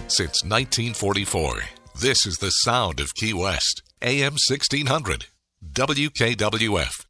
Since 1944, this is the sound of Key West. AM 1600. WKWF.